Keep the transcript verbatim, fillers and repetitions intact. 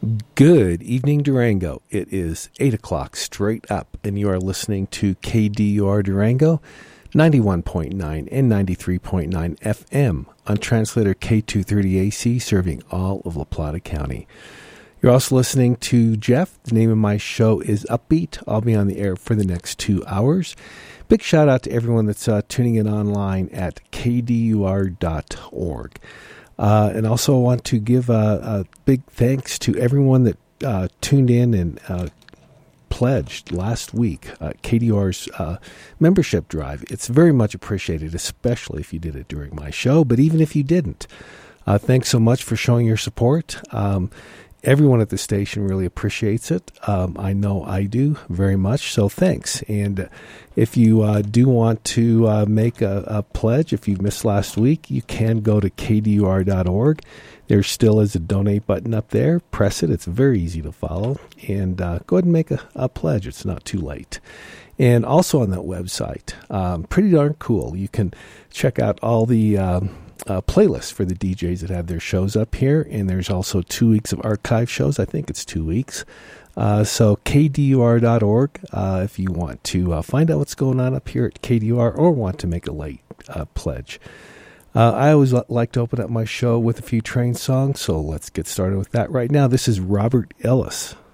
Good evening, Durango. It is eight o'clock straight up, and you are listening to K D U R Durango, ninety-one point nine and ninety-three point nine F M on translator K two thirty A C, serving all of La Plata County. You're also listening to Jeff. The name of my show is Upbeat. I'll be on the air for the next two hours. Big shout out to everyone that's uh, tuning in online at K D U R dot org. Uh, and also want to give a, a big thanks to everyone that uh, tuned in and uh, pledged last week, uh, K D U R's uh, membership drive. It's very much appreciated, especially if you did it during my show, but even if you didn't. Uh, thanks so much for showing your support. Um, everyone at the station really appreciates it. Um, I know I do very much, so thanks. And uh, if you uh, do want to uh, make a, a pledge, if you missed last week, you can go to K D U R dot org. There still is a donate button up there. Press it. It's very easy to follow. And uh, go ahead and make a, a pledge. It's not too late. And also on that website, um, pretty darn cool. You can check out all the um, uh, playlists for the D Js that have their shows up here. And there's also two weeks of archive shows. I think it's two weeks. Uh, so K D U R dot org, uh, if you want to uh, find out what's going on up here at K D U R or want to make a late uh, pledge. Uh, I always l- like to open up my show with a few train songs, so let's get started with that right now. This is Robert Ellis.